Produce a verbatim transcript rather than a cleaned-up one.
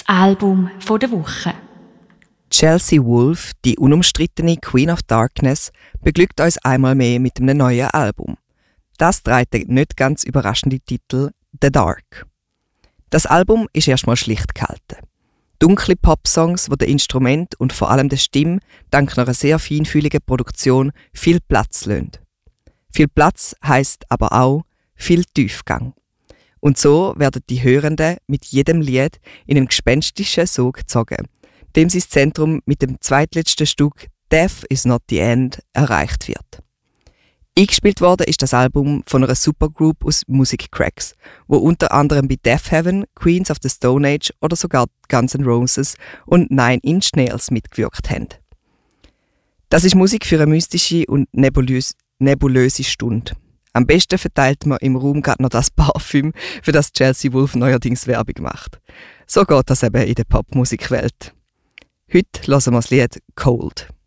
Das Album von der Woche. Chelsea Wolfe, die unumstrittene Queen of Darkness, beglückt uns einmal mehr mit einem neuen Album. Das trägt den nicht ganz überraschende Titel «The Dark». Das Album ist erstmal schlicht gehalten. Dunkle Popsongs, die den Instrument und vor allem der Stimme dank einer sehr feinfühligen Produktion viel Platz lassen. Viel Platz heisst aber auch viel Tiefgang. Und so werden die Hörenden mit jedem Lied in einen gespenstischen Sog gezogen, dem sein Zentrum mit dem zweitletzten Stück «Death is not the end» erreicht wird. Eingespielt worden ist das Album von einer Supergroup aus Musikcracks, wo unter anderem bei Deafheaven, Queens of the Stone Age oder sogar Guns N' Roses und Nine Inch Nails mitgewirkt haben. Das ist Musik für eine mystische und nebulös, nebulöse Stunde. Am besten verteilt man im Raum gerade noch das Parfüm, für das Chelsea Wolfe neuerdings Werbung macht. So geht das eben in der Popmusikwelt. Heute hören wir das Lied «Cold».